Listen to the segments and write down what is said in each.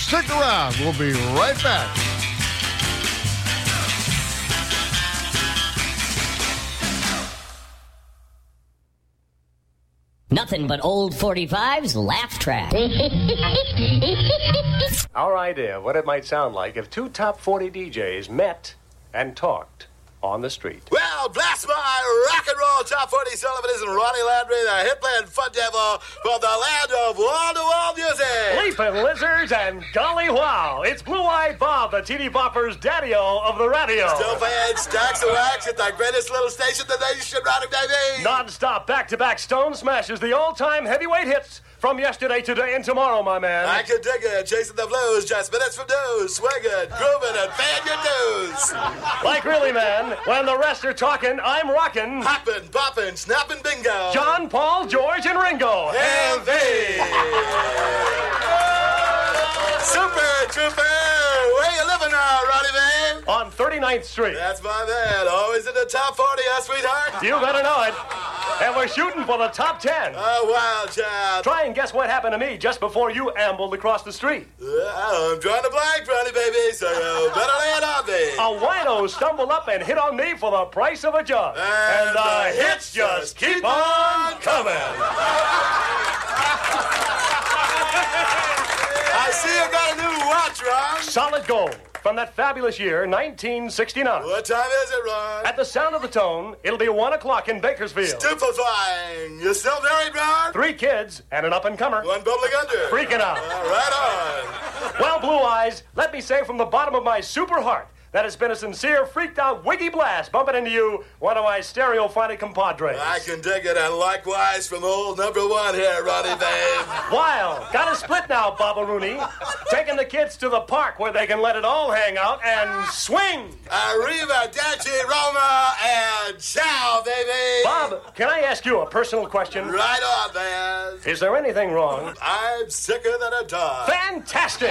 Stick around. We'll be right back. Nothing but old 45's laugh track. Our idea of what it might sound like if two top 40 DJs met and talked on the street. Well, blast my rock and roll top 40 Sullivan and Ronnie Landry, the hit playing fun devil from the land of wall-to-wall music. Leaping lizards and golly wow, it's Blue-Eyed Bob, the teeny bopper's daddy-o of the radio. Still playing stacks of wax at the greatest little station in the nation, Ronnie, baby. Non-stop, back-to-back Stone Smashes, the all-time heavyweight hits from yesterday, today, and tomorrow, my man. I can dig it, chasing the blues, just minutes from news, swinging, grooving, and paying your dues. Like really, man, when the rest are talking, I'm rocking. Hopping, bopping, snapping, bingo. John, Paul, George, and Ringo. Heavy. Super Trooper, where you living now, Ronnie, man? On 39th Street. That's my man, always in the top 40, sweetheart. You better know it. And we're shooting for the top 10. Oh, wild child. Try and guess what happened to me just before you ambled across the street. I'm drawing a blank, Ronnie, baby, so you better lay it on me. A wino stumbled up and hit on me for the price of a jug. And the hits just keep on coming. I see you got a new watch, Ron. Solid gold from that fabulous year, 1969. What time is it, Ron? At the sound of the tone, it'll be 1 o'clock in Bakersfield. Stupefying. You still married, Ron? 3 kids and an up-and-comer. One bubbling under. Freaking out. Right on. Well, Blue Eyes, let me say from the bottom of my super heart that it's been a sincere, freaked-out wiggy blast bumping into you, one of my stereophonic compadres. I can dig it, and likewise from old number 1 here, Ronnie, babe. Wild. Got a split now, Baba Rooney. Taking the kids to the park where they can let it all hang out and swing. Arriva, Daci, Roma, and ciao, baby. Bob, can I ask you a personal question? Right on, man. Is there anything wrong? I'm sicker than a dog. Fantastic.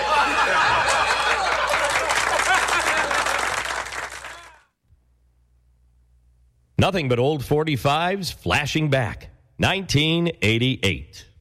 Nothing but old 45s flashing back. 1988.